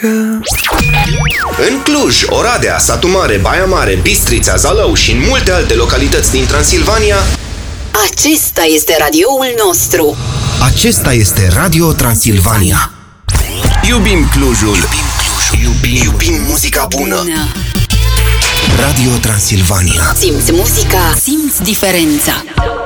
muzică. În Cluj, Oradea, Satu Mare, Baia Mare, Bistrița, Zalău și în multe alte localități din Transilvania, acesta este radioul nostru. acesta este Radio Transilvania. Iubim Clujul. Iubim muzica bună. Radio Transilvania. Simți muzica, simți diferența.